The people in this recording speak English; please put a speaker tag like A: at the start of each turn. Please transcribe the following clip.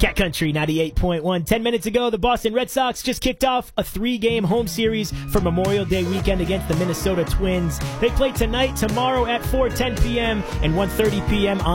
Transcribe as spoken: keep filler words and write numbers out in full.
A: Cat Country ninety-eight point one. Ten minutes ago, the Boston Red Sox just kicked off a three-game home series for Memorial Day weekend against the Minnesota Twins. They play tonight, tomorrow at four ten p.m. and one thirty p.m. on